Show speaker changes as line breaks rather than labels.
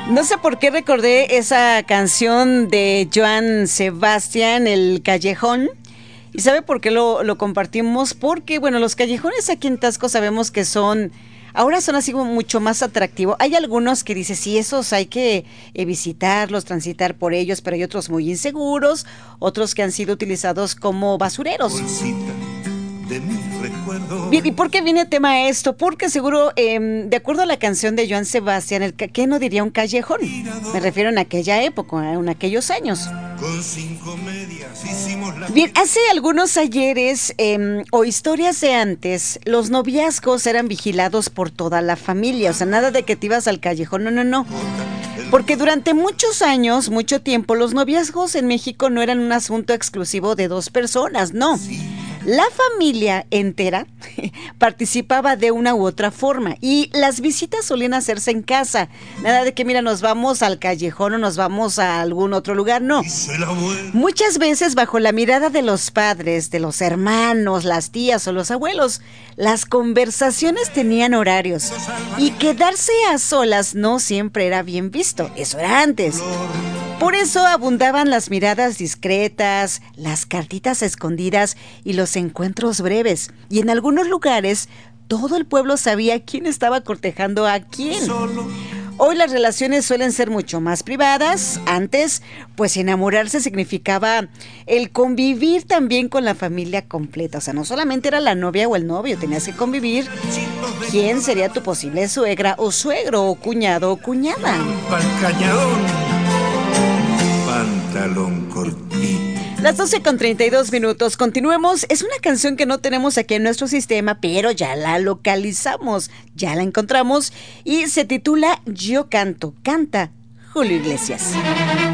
No sé por qué recordé esa canción de Joan Sebastián, El Callejón. ¿Y sabe por qué lo compartimos? Porque, bueno, los callejones aquí en Taxco sabemos que ahora son así como mucho más atractivos. Hay algunos que dicen, sí, esos hay que visitarlos, transitar por ellos, pero hay otros muy inseguros, otros que han sido utilizados como basureros. Bien, ¿y por qué viene el tema esto? Porque seguro, de acuerdo a la canción de Joan Sebastián, ¿qué no diría un callejón? Me refiero en aquella época, en aquellos años. Bien, hace algunos ayeres o historias de antes, los noviazgos eran vigilados por toda la familia, o sea, nada de que te ibas al callejón, no. Porque durante muchos años, mucho tiempo, los noviazgos en México no eran un asunto exclusivo de dos personas, no. La familia entera participaba de una u otra forma y las visitas solían hacerse en casa. Nada de que, mira, nos vamos al callejón o nos vamos a algún otro lugar, no. Muchas veces bajo la mirada de los padres, de los hermanos, las tías o los abuelos, las conversaciones tenían horarios y quedarse a solas no siempre era bien visto. Eso era antes. Por eso abundaban las miradas discretas, las cartitas escondidas y los encuentros breves. Y en algunos lugares, todo el pueblo sabía quién estaba cortejando a quién. Hoy las relaciones suelen ser mucho más privadas. Antes, pues enamorarse significaba el convivir también con la familia completa. O sea, no solamente era la novia o el novio, tenías que convivir quién sería tu posible suegra o suegro o cuñado o cuñada.
Pantalón cortito.
Las 12:32. Continuemos. Es una canción que no tenemos aquí en nuestro sistema, pero ya la localizamos, ya la encontramos y se titula Yo Canto. Canta Julio Iglesias.